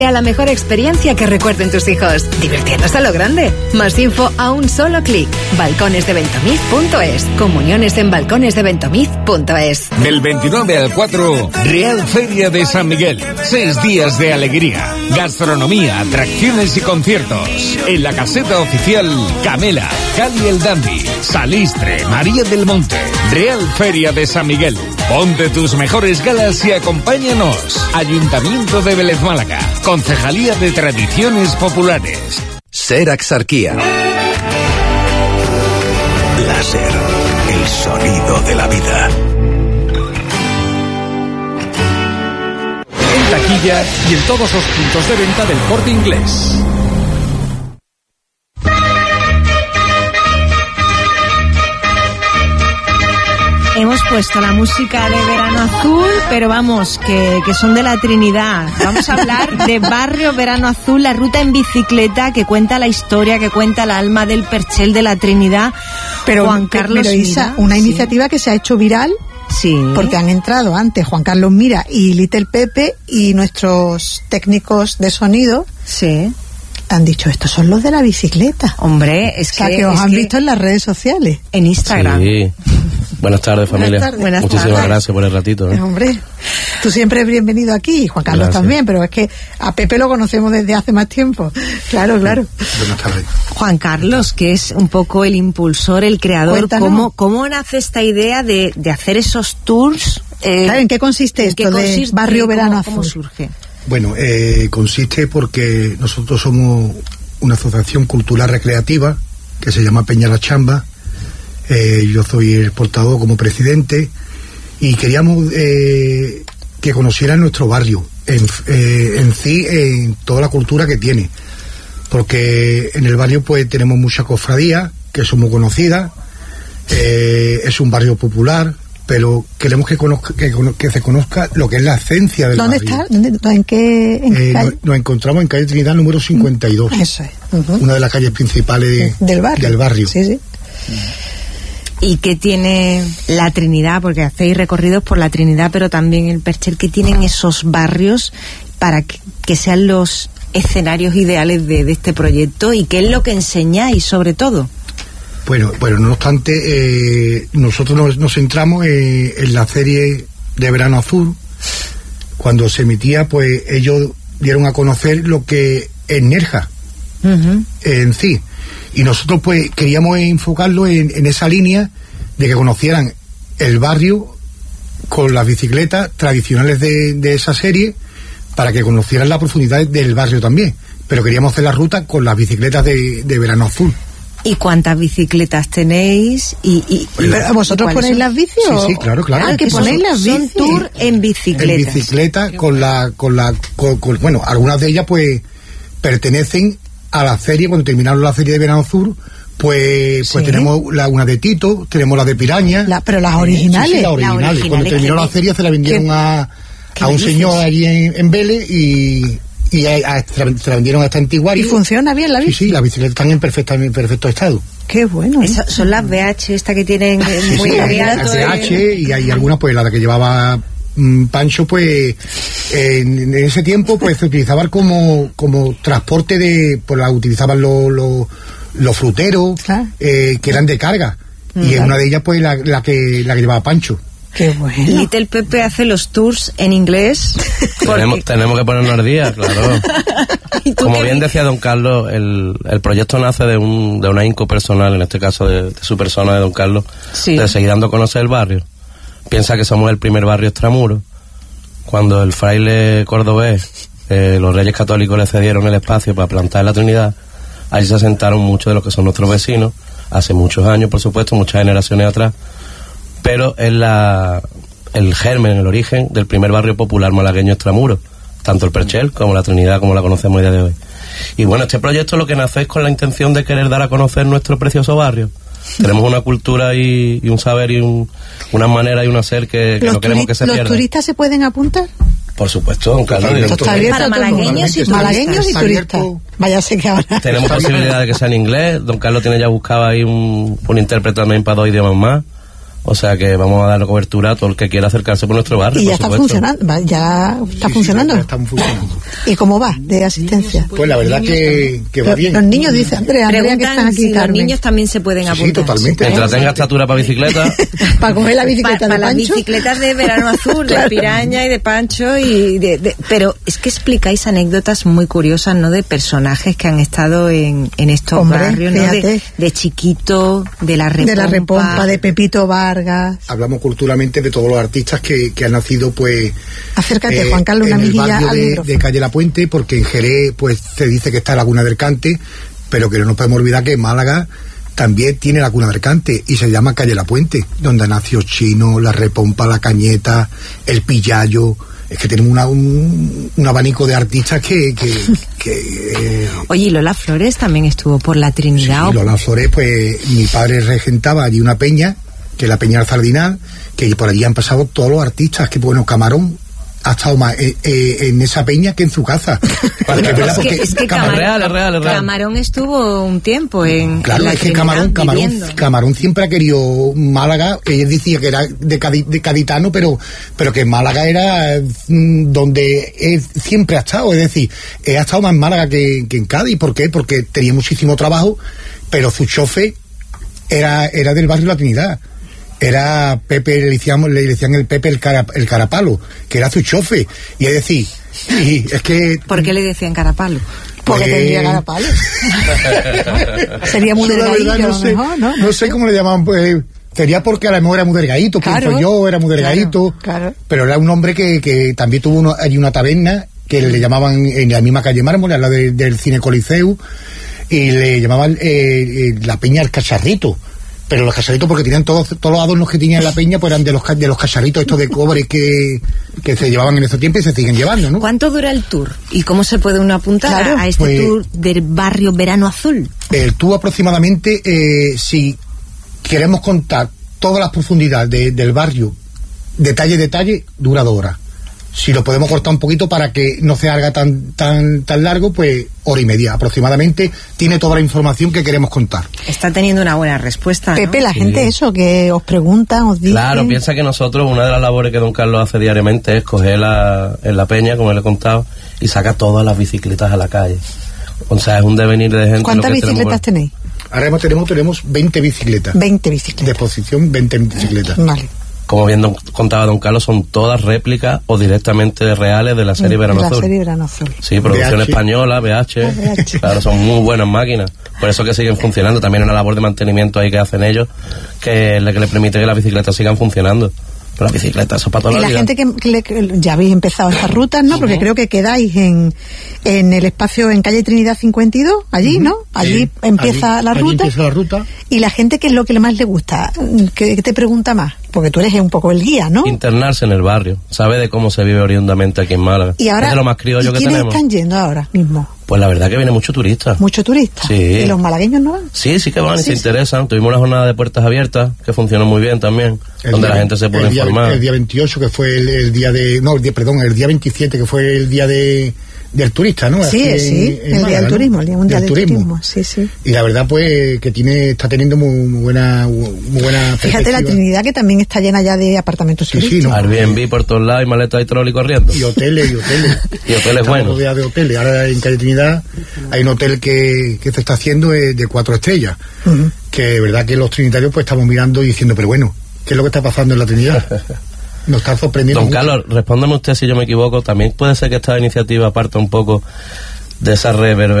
A la mejor experiencia que recuerden tus hijos, divirtiéndose a lo grande. Más info a un solo clic. balconesdeventomiz.es. Comuniones en balconesdeventomiz.es. Del 29 al 4, Real Feria de San Miguel. 6 días de alegría, gastronomía, atracciones y conciertos. En la caseta oficial, Camela, Cali el Dandy, Salistre, María del Monte. Real Feria de San Miguel. Ponte tus mejores galas y acompáñanos. Ayuntamiento de Vélez Málaga. Concejalía de Tradiciones Populares. Ser Axarquía. Láser, el sonido de la vida. En taquilla y en todos los puntos de venta del Corte Inglés. Hemos puesto la música de Verano Azul, pero vamos, que son de la Trinidad. Vamos a hablar de Barrio Verano Azul, la ruta en bicicleta que cuenta la historia, que cuenta el alma del Perchel de la Trinidad. Pero Juan Carlos pero Isa, Mira, una sí. iniciativa que se ha hecho viral. Sí. Porque han entrado antes Juan Carlos Mira y Little Pepe y nuestros técnicos de sonido. Sí. Han dicho, estos son los de la bicicleta. Hombre, es O sea, que... que os es han que visto en las redes sociales. en Instagram. Sí. Buenas tardes, familia. Buenas tardes. Buenas Muchísimas tardes. gracias por el ratito. Hombre, tú siempre bienvenido aquí, Juan Carlos Gracias. también, pero es que a Pepe lo conocemos desde hace más tiempo. Claro. Buenas tardes. Juan Carlos, que es un poco el impulsor, el creador, Cuéntanos. ¿cómo nace esta idea de hacer esos tours? Claro, ¿en qué consiste esto de Barrio Verano ¿Cómo Azul? surge? Bueno, consiste porque nosotros somos una asociación cultural recreativa que se llama Peña La Chamba. Yo soy el portavoz como presidente y queríamos que conocieran nuestro barrio en sí, en toda la cultura que tiene, porque en el barrio pues tenemos muchas cofradías que son muy conocidas, es un barrio popular, pero queremos que se conozca lo que es la esencia del ¿Dónde barrio. está? ¿En qué calle? Nos encontramos en calle Trinidad número 52. Eso es. Ujú. Una de las calles principales Del barrio. Sí, sí. ¿Y qué tiene la Trinidad? Porque hacéis recorridos por la Trinidad, pero también el Perchel, ¿qué tienen esos barrios para que sean los escenarios ideales de este proyecto? ¿Y qué es lo que enseñáis, sobre todo? Bueno, no obstante, nosotros nos centramos en la serie de Verano Azul. Cuando se emitía, pues ellos dieron a conocer lo que es Nerja en sí. Y nosotros pues queríamos enfocarlo en esa línea de que conocieran el barrio con las bicicletas tradicionales de esa serie, para que conocieran la profundidad del barrio también. Pero queríamos hacer la ruta con las bicicletas de Verano Azul. ¿Y cuántas bicicletas tenéis? ¿Pero vosotros ponéis las bicis? Sí, claro. Ah, que ponéis las son bicis. tour en bicicleta. En bicicleta, bueno, algunas de ellas pues pertenecen a la serie. Cuando terminaron la serie de Verano Azul, pues Sí. tenemos una de Tito, tenemos la de Piraña. Pero las originales. Sí, las originales. Cuando terminó la serie se la vendieron a un señor allí en Vélez y se la vendieron a esta Antiguaria. ¿Y funciona bien la bici? Sí, las bicicletas están en perfecto estado. Qué bueno. Son las BH esta que tienen Sí, muy hay alto. BH y hay algunas, pues la de que llevaba Pancho, pues en ese tiempo pues se utilizaba como transporte pues la utilizaban los fruteros, Claro. que eran de carga, y en una de ellas pues la que llevaba Pancho. Qué bueno. Little Pepe hace los tours en inglés. Tenemos que ponernos al día, claro. Como bien decía don Carlos, el proyecto nace de una inco personal, en este caso de su persona, de don Carlos, Sí. de seguir dando a conocer el barrio. Piensa que somos el primer barrio extramuro. Cuando el fraile cordobés, los reyes católicos le cedieron el espacio para plantar la Trinidad, ahí se asentaron muchos de los que son nuestros vecinos, hace muchos años, por supuesto, muchas generaciones atrás, pero es el germen, el origen del primer barrio popular malagueño extramuro, tanto el Perchel como la Trinidad, como la conocemos a día de hoy. Y bueno, este proyecto lo que nace es con la intención de querer dar a conocer nuestro precioso barrio. Tenemos una cultura y un saber y una manera y un hacer que no queremos que se pierda. ¿Los turistas se pueden apuntar? Por supuesto, don Carlos. Esto está abierto Para a todo el mundo. malagueños y Malagueños y turistas. turistas. Vaya, sé que ahora. Tenemos posibilidad de que sea en inglés. Don Carlos tiene ya buscado ahí un intérprete también para 2 idiomas más. O sea que vamos a dar cobertura a todo el que quiera acercarse por nuestro barrio. Y ya está funcionando, ya está funcionando. Ya estamos funcionando. ¿Y cómo va de asistencia? Pues la verdad que va bien. Los niños, dice Andrea que están aquí, si Carmen. los niños también se pueden apuntar. Sí, totalmente. Mientras tenga estatura para bicicleta. Para coger la bicicleta Para de las Pancho. bicicletas de Verano Azul, de Piraña y de Pancho pero es que explicáis anécdotas muy curiosas, ¿no? De personajes que han estado en estos barrios, ¿no? De Chiquito, de la Repompa, de Pepito Vargas. Hablamos culturalmente de todos los artistas que han nacido, pues... Acércate, Juan Carlos, una mejilla al micrófono. De Calle La Puente, porque en Jerez, pues, se dice que está la Cuna del Cante, pero que no nos podemos olvidar que Málaga también tiene la Cuna del Cante y se llama Calle La Puente, donde nació Chino, la Repompa, la Cañeta, el Pillayo. Es que tenemos un abanico de artistas que Oye, ¿y Lola Flores también estuvo por la Trinidad? Sí, Lola Flores, pues mi padre regentaba allí una peña, que es la Peña del Sardinal, que por allí han pasado todos los artistas, que bueno, Camarón ha estado más en esa peña que en su casa. Es que Camarón estuvo un tiempo en Claro, la es que Camarón siempre ha querido Málaga, que él decía que era de caditano, pero que Málaga era donde él siempre ha estado, es decir, ha estado más en Málaga que en Cádiz. ¿Por qué? Porque tenía muchísimo trabajo, pero su chofe era del barrio La Trinidad. Era Pepe, le decían el Pepe el Carapalo, que era su chofe. Y es decir, es que... ¿Por qué le decían Carapalo? Porque tendría Carapalo. Sería muy delgadillo, no sé cómo le llamaban, pues... Sería porque a lo mejor era muy delgadito, claro, yo era muy delgadito, claro. Pero era un hombre que también tuvo allí una taberna, que le llamaban en la misma calle Mármol, al lado del Cine Coliseu, y le llamaban la Peña El Cacharrito. Pero los cacharritos, porque tenían todos los adornos que tenía en la peña, pues eran de los cacharritos estos de cobre que se llevaban en esos tiempos y se siguen llevando, ¿no? ¿Cuánto dura el tour? ¿Y cómo se puede uno apuntar a este tour del barrio Verano Azul? El tour aproximadamente, si queremos contar todas las profundidades del barrio, detalle, dura 2 horas. Si lo podemos cortar un poquito para que no se haga tan largo, pues 1:30 aproximadamente, tiene toda la información que queremos contar. Está teniendo una buena respuesta, ¿no? Pepe, la gente eso, que os preguntan, os dicen... Claro, piensa que nosotros, una de las labores que don Carlos hace diariamente es coger en la peña, como le he contado, y saca todas las bicicletas a la calle. O sea, es un devenir de gente... ¿Cuántas bicicletas tenéis? Ahora tenemos 20 bicicletas. 20 bicicletas. De exposición, 20 bicicletas. Vale. Como bien contaba don Carlos, son todas réplicas o directamente reales de la serie Verano Azul. La serie Verano Azul. Sí, producción española, VH. Claro, son muy buenas máquinas. Por eso que siguen funcionando. También una labor de mantenimiento ahí que hacen ellos, que es la que les permite que las bicicletas sigan funcionando. Pero las bicicletas, eso para toda la vida. Y la gente que ya habéis empezado estas rutas, ¿no? Porque creo que quedáis en el espacio en calle Trinidad 52, allí, ¿no? Allí empieza la ruta. Empieza la ruta. Y la gente, ¿qué es lo que más le gusta? ¿Qué te pregunta más? Porque tú eres un poco el guía, ¿no? Internarse en el barrio, sabe de cómo se vive oriundamente aquí en Málaga. Y ahora, es de lo más criollo que ¿quiénes tenemos. están yendo ahora mismo? Pues la verdad que viene mucho turista. ¿Mucho turista? Sí. ¿Y los malagueños no van? Sí que van y se interesan. Tuvimos una jornada de puertas abiertas que funcionó muy bien también, donde la gente se puede informar. El día 28, que fue el día de... No, el día 27, que fue el día del turista, ¿no? Sí, el día del turismo, el Día Mundial del Turismo. Sí. Y la verdad, pues, que está teniendo muy buena Fíjate, la Trinidad, que también está llena ya de apartamentos turísticos. Sí, ¿no? Airbnb por todos lados y maletas y trolley corriendo. Y hoteles. Y hoteles buenos. Rodeados de hoteles. Ahora en Calle Trinidad hay un hotel que se está haciendo de 4 estrellas. Que de verdad que los trinitarios pues estamos mirando y diciendo, pero bueno, ¿qué es lo que está pasando en la Trinidad? Nos está sorprendiendo Don mucho. Carlos, respóndame usted si yo me equivoco. También puede ser que esta iniciativa parta un poco de esa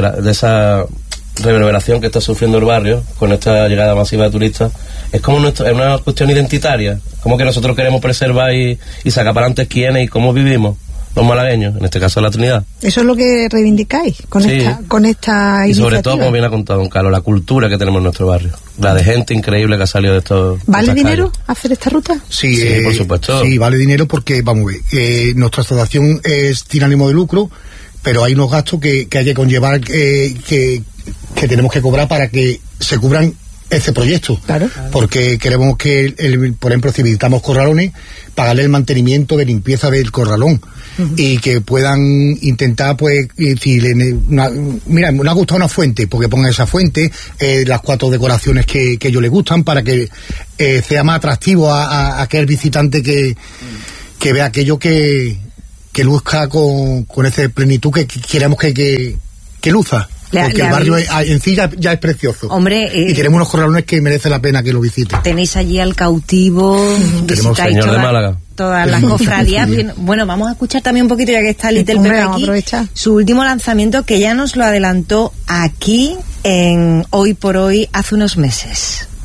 reverberación que está sufriendo el barrio con esta llegada masiva de turistas. Es como es una cuestión identitaria, como que nosotros queremos preservar y sacar para adelante quiénes y cómo vivimos los malagueños, en este caso la Trinidad. Eso es lo que reivindicáis con esta iniciativa. Y sobre todo, como bien ha contado don Carlos, la cultura que tenemos en nuestro barrio, la de gente increíble que ha salido de estos... ¿Vale dinero hacer esta ruta? Sí, por supuesto. Sí, vale dinero porque, vamos a ver, nuestra asociación es sin ánimo de lucro, pero hay unos gastos que hay que conllevar, que tenemos que cobrar para que se cubran ese proyecto. Claro. Porque queremos que, por ejemplo, si visitamos corralones, pagarle el mantenimiento de limpieza del corralón. y que puedan intentar, pues, si mira, me ha gustado una fuente, porque pongan esa fuente, las 4 decoraciones que ellos les gustan, para que sea más atractivo a aquel visitante que vea aquello que luzca con esa plenitud que queremos que luza. Porque el barrio en sí ya es precioso. Hombre, y tenemos unos corralones que merece la pena que lo visiten. Tenéis allí al cautivo, tenemos Señor de Málaga, todas las cofradías. Bueno, vamos a escuchar también un poquito, ya que está Little Pepe aquí, su último lanzamiento, que ya nos lo adelantó aquí en Hoy por Hoy hace unos meses.